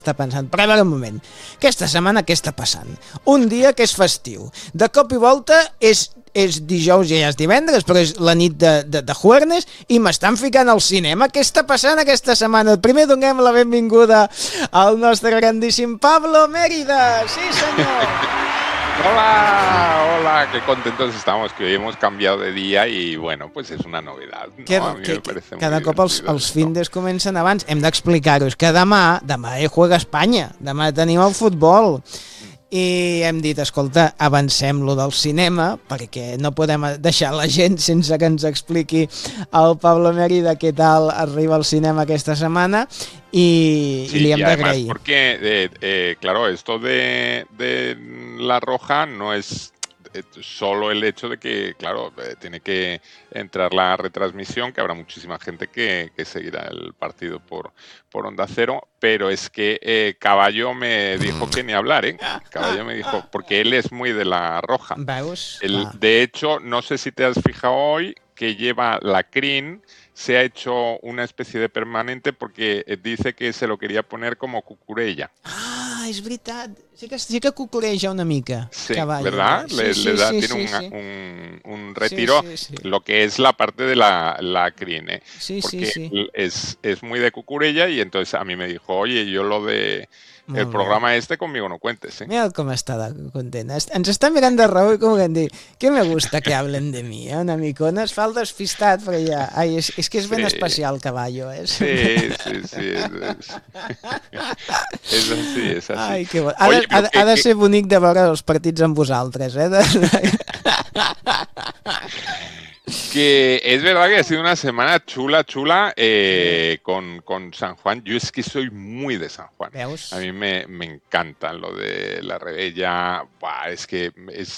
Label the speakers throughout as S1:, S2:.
S1: està pensant, però a veure un moment, aquesta setmana què està passant? Un dia que és festiu, de cop i volta és dijous i ja és divendres, però és la nit de Juernes i m'estan ficant al cinema. Què està passant aquesta setmana? Primer donem la benvinguda al nostre grandíssim Pablo Mérida. Sí, senyor.
S2: Hola, qué contentos estamos que hoy hemos cambiado de día y bueno, pues es una novedad, ¿no? A mí me parece
S1: cada
S2: muy
S1: cop els
S2: divertido
S1: findes comencen abans. Hem d'explicar-ho, és que demà juega Espanya, demà tenim el futbol. I hem dit, escolta, avancem-lo del cinema, perquè no podem deixar la gent sense que ens expliqui el Pablo Mérida què tal arriba al cinema aquesta setmana, i li hem d'agrair.
S2: Porque, claro, esto de La Roja no es solo el hecho de que, claro, tiene que entrar la retransmisión, que habrá muchísima gente que seguirá el partido por Onda Cero, pero es que Caballo me dijo que ni hablar, ¿eh? Caballo me dijo, porque él es muy de La Roja. De hecho, no sé si te has fijado hoy que lleva la crin, se ha hecho una especie de permanente porque dice que se lo quería poner como Cucurella.
S1: Ah, és veritat. Sí que cucureja una mica.
S2: Sí,
S1: Caballo.
S2: ¿verdad? Tiene un retiro, lo que es la parte de la crin, ¿eh? Porque es muy de Cucurella y entonces a mí me dijo, oye, yo lo de el programa conmigo no cuentes, ¿eh?
S1: Mira com està de content. Ens està mirant de raó i com que em diu, que me gusta que hablen de mi, una micona. Es fa el despistat, però ja... Ai, és que és ben especial, Caballo, eh?
S2: Sí. És així.
S1: Ai, que bo. Ha de ser bonic de veure els partits amb vosaltres, eh?
S2: Que es verdad que ha sido una semana chula con San Juan. Yo es que soy muy de San Juan.
S1: ¿Veus?
S2: A mí me encanta lo de la Rebella. Es que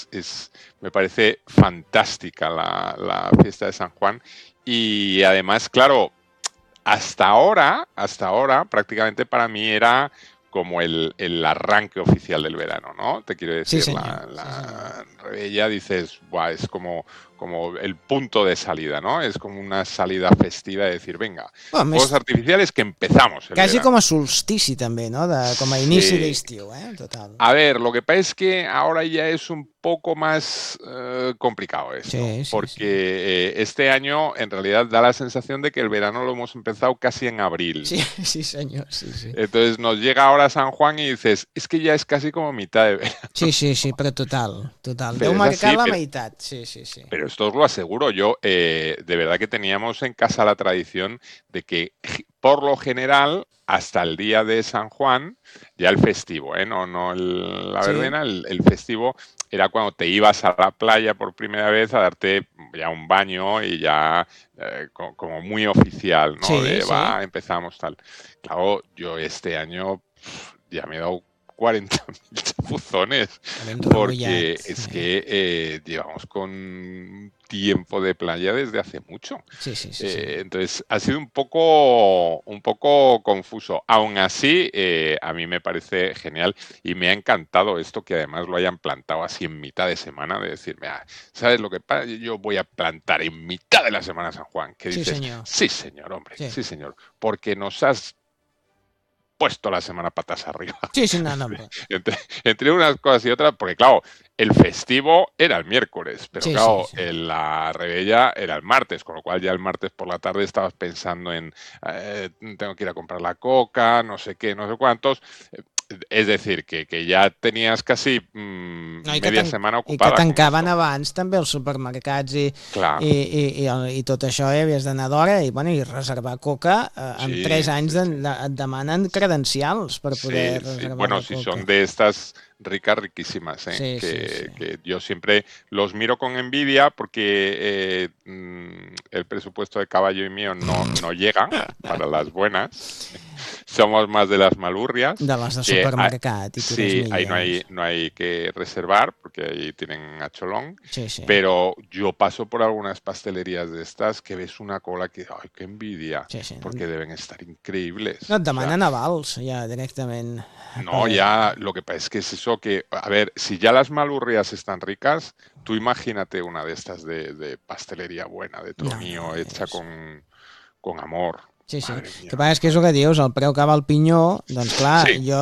S2: me parece fantástica la fiesta de San Juan. Y además, claro, hasta ahora, prácticamente para mí era como el arranque oficial del verano, ¿no? Te quiero decir,
S1: sí,
S2: la Rebella, dices, es como el punto de salida, ¿no? Es como una salida festiva de decir, venga, fuegos artificiales que empezamos el
S1: Quasi
S2: verano.
S1: com a solstici també, no? Com a inici d'estiu, total.
S2: A ver, lo que pasa es que ahora ya es un poco más complicado esto, porque este año en realidad da la sensación de que el verano lo hemos empezado casi en abril.
S1: Sí, señor, sí.
S2: Entonces nos llega ahora San Juan y dices, es que ya es casi como mitad de verano.
S1: Sí, però total. Deu marcar la meitat, sí.
S2: Pero esto os lo aseguro, yo de verdad que teníamos en casa la tradición de que por lo general hasta el día de San Juan, ya el festivo, no la verbena, el festivo era cuando te ibas a la playa por primera vez a darte ya un baño y ya como muy oficial, ¿no? Empezamos tal. Claro, yo este año ya me he dado 40.000 chapuzones porque es que llevamos con tiempo de playa desde hace mucho.
S1: Sí.
S2: Entonces ha sido un poco confuso. Aún así, a mí me parece genial y me ha encantado esto que además lo hayan plantado así en mitad de semana, de decirme, ¿sabes lo que pasa? Yo voy a plantar en mitad de la semana San Juan. Que dices, sí, señor, hombre, sí, señor, porque nos has puesto la semana patas arriba.
S1: Sí, no.
S2: Entre unas cosas y otras, porque claro, el festivo era el miércoles, pero claro, la Rebella era el martes, con lo cual ya el martes por la tarde estabas pensando en tengo que ir a comprar la coca, no sé qué, no sé cuántos. És a dir, que ja tenies quasi media setmana ocupada.
S1: I que tancaven abans també els supermercats i tot això, havies d'anar d'hora i reservar coca. En 3 anys et demanen credencials per poder reservar
S2: bueno,
S1: la coca.
S2: Si son de estas ricas, riquísimas, que yo siempre los miro con envidia porque el presupuesto de Caballo y mío no llega para las buenas. Somos más de las malurrias.
S1: De las de supermercat.
S2: Ahí no hay que reservar porque ahí tienen a cholón. Pero yo paso por algunas pastelerías de estas que ves una cola que, ¡ay, qué envidia! Porque deben estar increíbles.
S1: No et demanen avals, ja, directament.
S2: No, ya lo que pasa es que es eso que, a ver, si ya las malurrias están ricas, tú imagínate una de estas de pastelería buena, de tronillo, hecha con amor.
S1: Sí. El que passa és que és el que dius, el preu que va el pinyó, doncs clar, jo